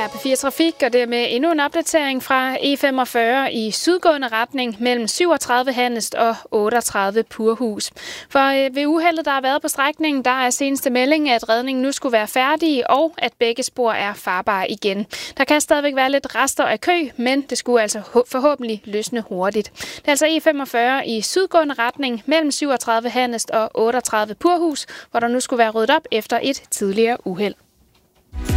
er P4 Trafik, og det er med endnu en opdatering fra E45 i sydgående retning mellem 37 Hannest og 38 Purhus. For ved uheldet, der har været på strækningen, der er seneste melding, at redningen nu skulle være færdig, og at begge spor er farbare igen. Der kan stadigvæk være lidt rester af kø, men det skulle altså forhåbentlig løsne hurtigt. Det er altså E45 i sydgående retning mellem 37 Hannest og 38 Purhus, hvor der nu skulle være ryddet op efter et tidligere uheld.